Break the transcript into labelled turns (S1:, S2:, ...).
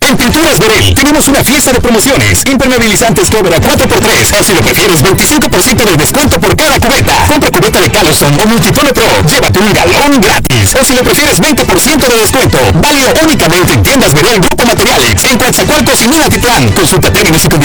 S1: En Pinturas Verel tenemos una fiesta de promociones. Impermeabilizantes Cover a 4x3, o si lo prefieres 25% de descuento por cada cubeta. Compra cubeta de Callawson o Multitone Pro, llévate un galón gratis. O si lo prefieres 20% de descuento. Válido únicamente en tiendas Verel Grupo Materiales, en Coatzacoalcos y Minatitlán. Consulta términos y condiciones